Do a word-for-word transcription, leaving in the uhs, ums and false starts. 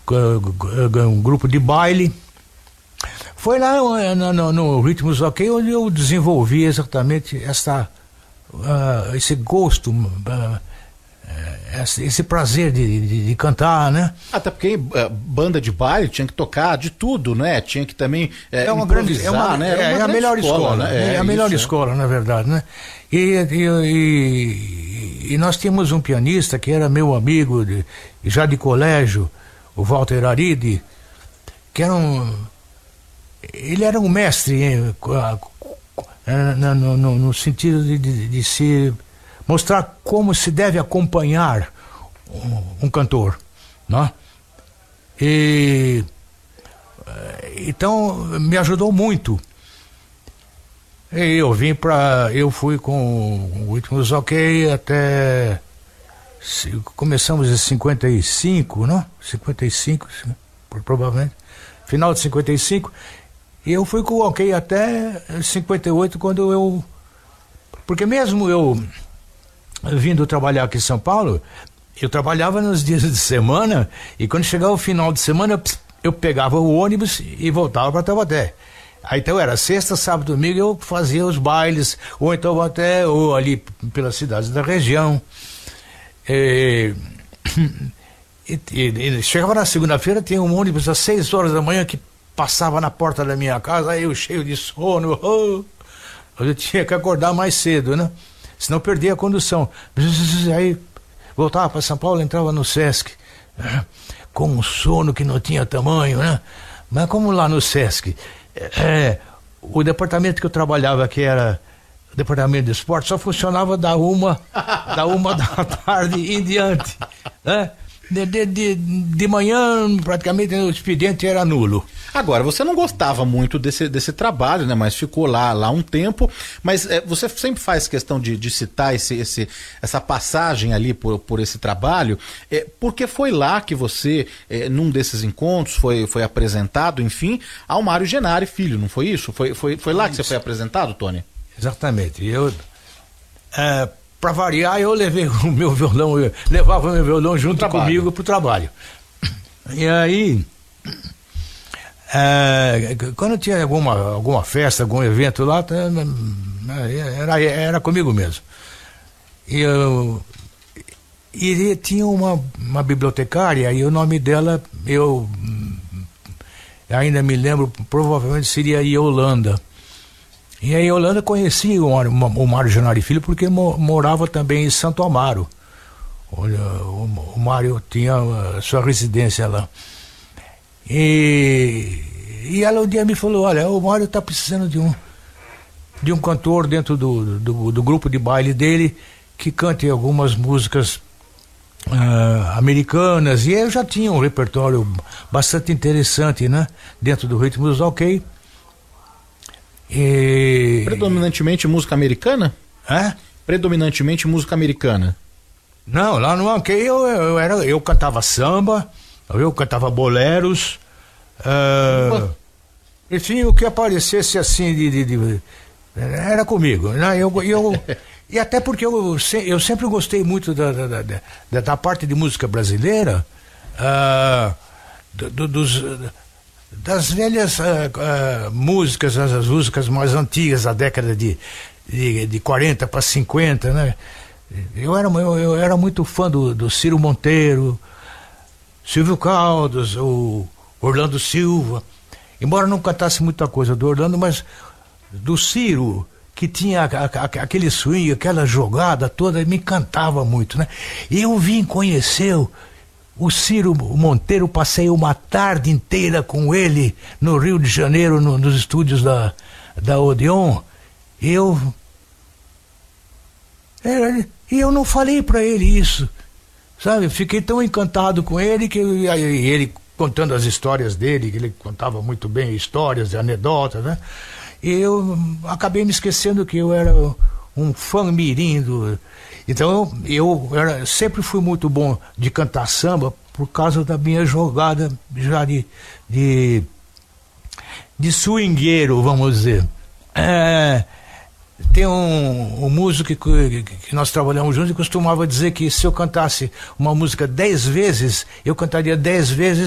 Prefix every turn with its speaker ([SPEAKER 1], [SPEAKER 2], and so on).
[SPEAKER 1] um grupo de baile. Foi lá no, no, no Ritmos Ok onde eu desenvolvi exatamente essa, uh, esse gosto, uh, esse, esse prazer de, de, de cantar, né?
[SPEAKER 2] Até porque uh, banda de baile tinha que tocar de tudo, né? Tinha que também uh,
[SPEAKER 1] é uma grande, é uma,
[SPEAKER 2] né?
[SPEAKER 1] Era uma é, é a melhor escola, escola né? É, é a melhor isso, escola, é. na verdade, né? E, e, e, e nós tínhamos um pianista que era meu amigo de, já de colégio, o Walter Aridi, que era um... Ele era um mestre hein, no, no, no sentido de, de, de se mostrar como se deve acompanhar um, um cantor, né? E então me ajudou muito. E eu vim para, eu fui com o Ritmos Ok até começamos em cinquenta e cinco, não? cinquenta e cinco, provavelmente, final de cinquenta e cinco. E eu fui com o Ok até cinquenta e oito, quando eu... Porque mesmo eu vindo trabalhar aqui em São Paulo, eu trabalhava nos dias de semana, e quando chegava o final de semana, eu pegava o ônibus e voltava para Taubaté. Aí então era sexta, sábado, domingo, eu fazia os bailes, ou em Taubaté, ou ali pelas cidades da região. E, e, e chegava na segunda-feira, tinha um ônibus às seis horas da manhã que passava na porta da minha casa, aí eu cheio de sono, oh, eu tinha que acordar mais cedo, né? Senão eu perdia a condução. Aí voltava para São Paulo, entrava no Sesc, com um sono que não tinha tamanho, né? Mas como lá no Sesc, é, o departamento que eu trabalhava, que era o departamento de esporte, só funcionava da uma, da uma da tarde em diante, né? De, de, de, de manhã, praticamente, o expediente era nulo.
[SPEAKER 2] Agora, você não gostava muito desse, desse trabalho, né? Mas ficou lá, lá um tempo. Mas é, você sempre faz questão de, de citar esse, esse, essa passagem ali por, por esse trabalho, é, porque foi lá que você, é, num desses encontros, foi, foi apresentado, enfim, ao Mário Genari Filho, não foi isso? Foi, foi, foi lá isso. que você foi apresentado, Tony?
[SPEAKER 1] Exatamente. Eu... É... Para variar, eu levei o meu violão, eu levava o meu violão junto trabalho. comigo pro trabalho. E aí, é, quando tinha alguma, alguma festa, algum evento lá, era, era comigo mesmo. E, eu, e tinha uma, uma bibliotecária, e o nome dela, eu ainda me lembro, provavelmente seria Yolanda. E a Yolanda conhecia o, o Mário Genari Filho porque mo, morava também em Santo Amaro. O, o, o Mário tinha a sua residência lá. E, e ela um dia me falou, olha, o Mário está precisando de um, de um cantor dentro do, do, do grupo de baile dele que cante algumas músicas uh, americanas. E eu já tinha um repertório bastante interessante, né? Dentro do Ritmos Ok. E...
[SPEAKER 2] Predominantemente música americana?
[SPEAKER 1] É?
[SPEAKER 2] Predominantemente música americana.
[SPEAKER 1] Não, lá no Ok eu, eu, era, eu cantava samba, eu cantava boleros, uh, enfim, o que aparecesse assim de, de, de era comigo, né? Eu, eu, e até porque eu, eu sempre gostei muito da, da, da, da parte de música brasileira, uh, do, dos... das velhas uh, uh, músicas, as, as músicas mais antigas da década de, de, de quarenta para cinquenta, né? Eu era, eu, eu era muito fã do, do Ciro Monteiro, Silvio Caldas, o Orlando Silva, embora não cantasse muita coisa do Orlando, mas do Ciro, que tinha a, a, aquele swing, aquela jogada toda, me encantava muito, né? E eu vim conhecer o O Ciro Monteiro, passei uma tarde inteira com ele no Rio de Janeiro, no, nos estúdios da, da Odeon. Eu... Era, e eu não falei para ele isso, sabe? Fiquei tão encantado com ele, que eu, ele contando as histórias dele, que ele contava muito bem histórias, anedotas, né? E eu acabei me esquecendo que eu era um fã mirim do... Então eu, eu era, sempre fui muito bom de cantar samba por causa da minha jogada já de, de, de swingueiro, vamos dizer. É, tem um, um músico que, que nós trabalhamos juntos e costumava dizer que se eu cantasse uma música dez vezes, eu cantaria dez vezes